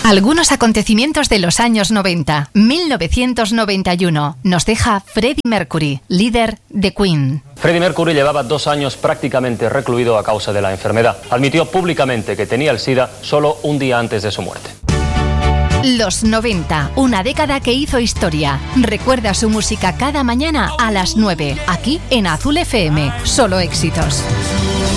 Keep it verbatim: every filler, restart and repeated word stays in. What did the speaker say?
Algunos acontecimientos de los años noventa. mil novecientos noventa y uno. Nos deja Freddie Mercury, líder de Queen. Freddie Mercury llevaba dos años prácticamente recluido a causa de la enfermedad. Admitió públicamente que tenía el SIDA solo un día antes de su muerte. Los noventa, una década que hizo historia. Recuerda su música cada mañana a las nueve, aquí en Azul F M. Solo éxitos.